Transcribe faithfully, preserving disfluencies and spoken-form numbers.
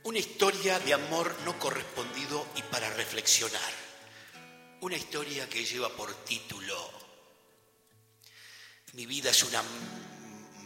Una historia de amor no correspondido y para reflexionar. Una historia que lleva por título: Mi vida es una